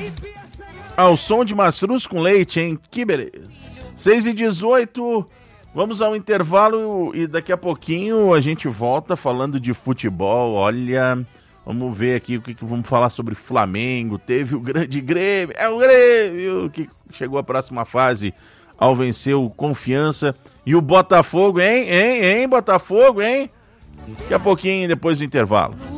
Ao som de mastruz com leite, hein? Que beleza. 6h18, vamos ao intervalo e daqui a pouquinho a gente volta falando de futebol. Olha, vamos ver aqui o que vamos falar sobre Flamengo. Teve o grande Grêmio, é o Grêmio que chegou à próxima fase ao vencer o Confiança. E o Botafogo, hein, Botafogo, hein? Daqui a pouquinho, depois do intervalo.